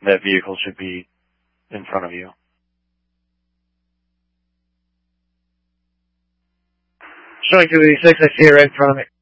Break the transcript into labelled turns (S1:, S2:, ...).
S1: that vehicle should be in front of you.
S2: Showing 286, I see it right in front of me.